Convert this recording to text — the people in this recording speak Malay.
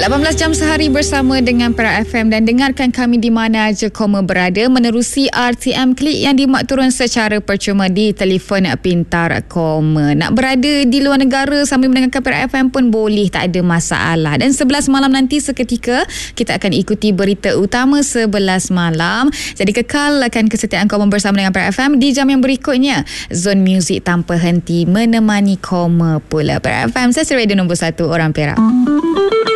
18 jam sehari bersama dengan Perak FM dan dengarkan kami di mana aja koma berada menerusi RTM Klik yang dimuat turun secara percuma di telefon pintar koma. Nak berada di luar negara sambil mendengarkan Perak FM pun boleh, tak ada masalah. Dan 11 malam nanti seketika kita akan ikuti berita utama 11 malam. Jadi kekalkan kesetiaan koma bersama dengan Perak FM di jam yang berikutnya. Zone Muzik tanpa henti menemani koma pula. Perak FM, saya Radio nombor 1 orang Perak.